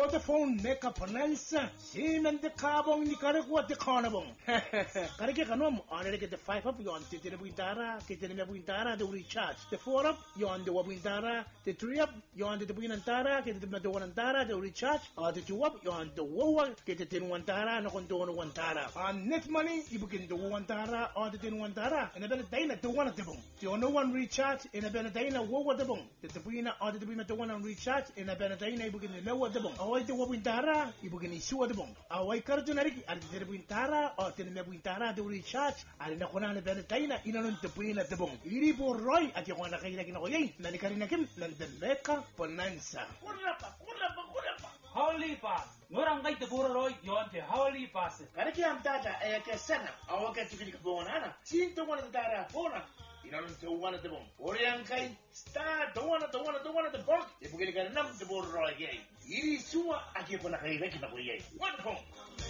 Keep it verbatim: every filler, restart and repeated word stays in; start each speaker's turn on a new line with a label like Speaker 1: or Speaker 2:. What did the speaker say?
Speaker 1: Vodafone meka panansa. Simen de kabong ni karekwa de kanabong. Kareke kanom honor get the five up yon te te buintara, ke te me buintara de recharge. The four up yon de wabuintara, the three up yon de buintara, ke te me de wantara de recharge. Or the two up yon de wowa, ke te te wantara no kon do no wantara. On net money ibukin de wantara or the ten wantara and a better day na to one of the bong. The no one recharge in a better day na wowa de bong. The buina or the buina to one on recharge in a better day na ibukin the lower de bong. Away the wabuintara ibukin isu de bong. Away kartunari at the buintara or the me buintara de recharge and na kona na better day na inanon te buina de bong. Iri po roy at yung na kaya kinokoy na ni karina kim nan de meka bonanza.
Speaker 2: Kurapa kurapa kurapa. Holy pass. Ngorang kay te puro roy yon te holy pass.
Speaker 1: Karaki am tata ay ka sana awaka tukili ka bonana. Sinto mo na tara bona. Inanon te wana de bong. Oriang kay sta dowana dowana dowana de bong. Ibukin ka nam te puro roy gay. Iri suwa at yung na kaya kinokoy. One point.